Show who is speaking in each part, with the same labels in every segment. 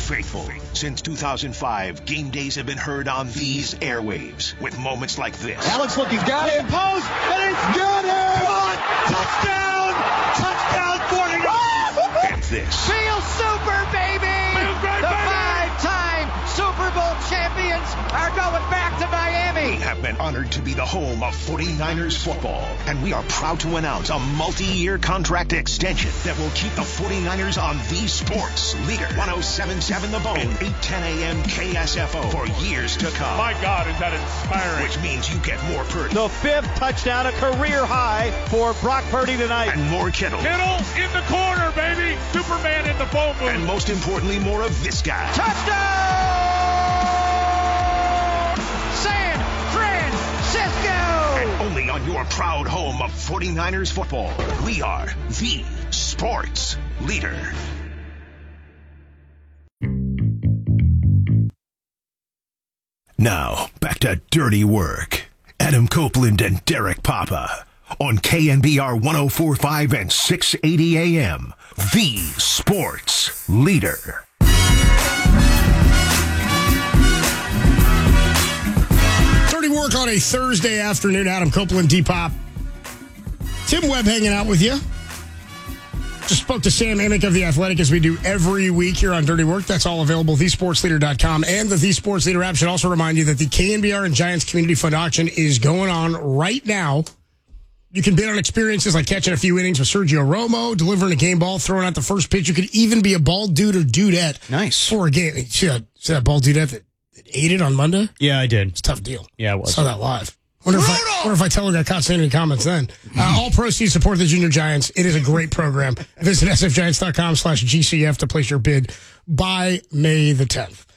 Speaker 1: faithful. Since 2005, game days have been heard on these airwaves with moments like this.
Speaker 2: Alex looking, got it, post, and it's got it! Touchdown! Touchdown 49ers!
Speaker 1: And this.
Speaker 2: Feel super, baby! The five-time Super Bowl champions are going back to Miami.
Speaker 1: We have been honored to be the home of 49ers football, and we are proud to announce a multi-year contract extension that will keep the 49ers on the sports leader. 107.7 The Bone and 8:10 a.m. KSFO for years to come.
Speaker 3: My God, is that inspiring.
Speaker 1: Which means you get more Purdy.
Speaker 4: The fifth touchdown, a career high for Brock Purdy tonight.
Speaker 1: And more Kittle.
Speaker 3: Kittle in the corner, baby. Superman in the phone booth.
Speaker 1: And most importantly, more of this guy.
Speaker 2: Touchdown! San Francisco!
Speaker 1: And only on your proud home of 49ers football. We are the sports leader.
Speaker 5: Now, back to Dirty Work. Adam Copeland and Derek Papa on KNBR 104.5 and 680 AM. The sports leader.
Speaker 6: Dirty Work on a Thursday afternoon. Adam Copeland, D-Pop. Tim Webb hanging out with you. Just spoke to Sam Amick of The Athletic, as we do every week here on Dirty Work. That's all available, thesportsleader.com and the The Sports Leader app. Should also remind you that the KNBR and Giants Community Fund auction is going on right now. You can bid on experiences like catching a few innings with Sergio Romo, delivering a game ball, throwing out the first pitch. You could even be a ball dude or dudette.
Speaker 7: Nice.
Speaker 6: For a game. See that ball dudette that ate it on Monday?
Speaker 7: Yeah, I did.
Speaker 6: It's a tough deal.
Speaker 7: Yeah, it was.
Speaker 6: Saw that live. Wonder if I tell her I caught saying any comments then. All proceeds support the Junior Giants. It is a great program. Visit sfgiants.com/GCF to place your bid by May the 10th.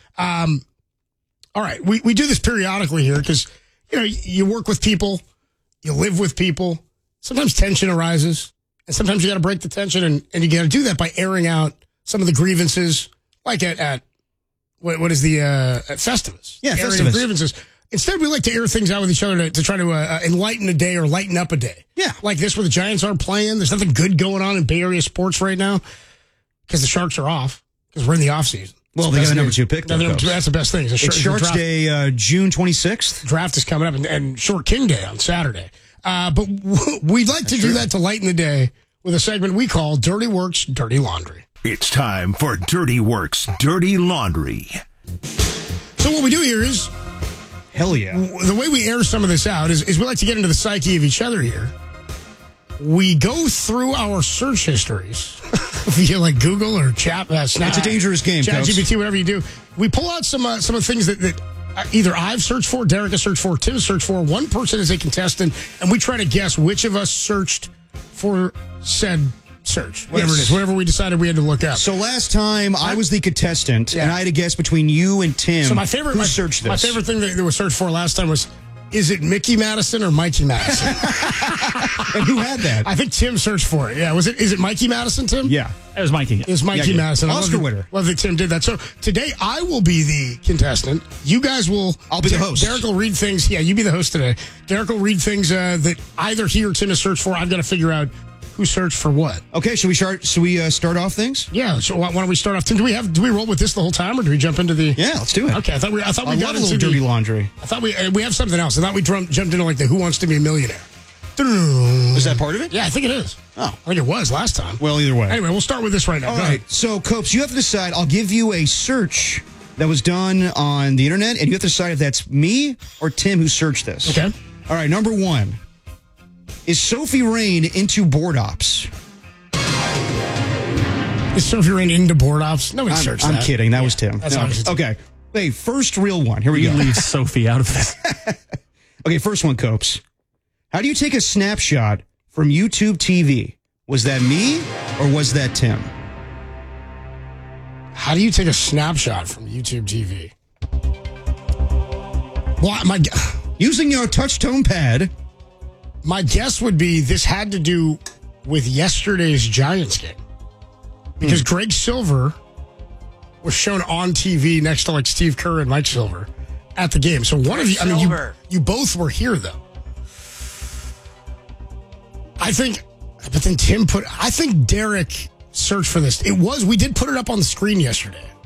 Speaker 6: All right. We do this periodically here because, you work with people, you live with people. Sometimes tension arises, and sometimes you got to break the tension, and you got to do that by airing out some of the grievances, like at what is the at Festivus?
Speaker 7: Yeah,
Speaker 6: airing
Speaker 7: Festivus.
Speaker 6: Grievances. Instead, we like to air things out with each other to try to enlighten a day or lighten up a day.
Speaker 7: Yeah.
Speaker 6: Like this where the Giants aren't playing. There's nothing good going on in Bay Area sports right now because the Sharks are off because we're in the offseason.
Speaker 7: Well, they got a number 2 pick.
Speaker 6: That's the best thing.
Speaker 7: It's Sharks Day, June 26th.
Speaker 6: Draft is coming up, and Short King Day on Saturday. But we'd like to do that to lighten the day with a segment we call Dirty Work's Dirty Laundry.
Speaker 5: It's time for Dirty Work's Dirty Laundry.
Speaker 6: So what we do here is...
Speaker 7: Hell yeah.
Speaker 6: The way we air some of this out is we like to get into the psyche of each other here. We go through our search histories via like Google or Snap.
Speaker 7: It's a dangerous game,
Speaker 6: ChatGPT, whatever you do. We pull out some of the things that either I've searched for, Derek has searched for, Tim has searched for. One person is a contestant, and we try to guess which of us searched for said search, whatever it is, whatever we decided we had to look up.
Speaker 7: So last time I was the contestant, and I had to guess between you and Tim.
Speaker 6: So my favorite thing that was searched for last time was, is it Mickey Madison or Mikey Madison?
Speaker 7: And who had that?
Speaker 6: I think Tim searched for it. Yeah, is it Mikey Madison, Tim?
Speaker 7: Yeah,
Speaker 4: it was Mikey.
Speaker 6: It was Mikey Madison.
Speaker 7: Oscar winner.
Speaker 6: Love that Tim did that. So today I will be the contestant. You guys will.
Speaker 7: I'll be the host.
Speaker 6: Derek will read things. Yeah, you be the host today. Derek will read things that either he or Tim has searched for. I've got to figure out who searched for what.
Speaker 7: Okay, should we start off things?
Speaker 6: Yeah. So why don't we start off? Tim, do we roll with this the whole time, or do we jump into the?
Speaker 7: Yeah, let's do it.
Speaker 6: Okay. I thought we got
Speaker 7: into dirty laundry.
Speaker 6: I thought we have something else. I thought we jumped into like the Who Wants to Be a Millionaire.
Speaker 7: Is that part of it?
Speaker 6: Yeah, I think it is.
Speaker 7: Oh,
Speaker 6: I think it was last time.
Speaker 7: Well, either way.
Speaker 6: Anyway, we'll start with this right now.
Speaker 7: All right. So, Copes, you have to decide. I'll give you a search that was done on the internet, and you have to decide if that's me or Tim who searched this.
Speaker 6: Okay.
Speaker 7: All right. Number 1. Is Sophie Rain into board ops?
Speaker 6: Is Sophie Rain into board ops? Nobody searched that.
Speaker 7: I'm kidding. That was Tim.
Speaker 6: That's obviously
Speaker 7: okay. Hey, first real one. Here we go.
Speaker 4: Leave Sophie out of this.
Speaker 7: Okay, first one, Copes. How do you take a snapshot from YouTube TV? Was that me or was that Tim?
Speaker 6: How do you take a snapshot from YouTube TV? Well,
Speaker 7: using your touch tone pad.
Speaker 6: My guess would be this had to do with yesterday's Giants game. Because Greg Silver was shown on TV next to like Steve Kerr and Mike Silver at the game. So one of you, you both were here though. I think Derek searched for this. We did put it up on the screen yesterday.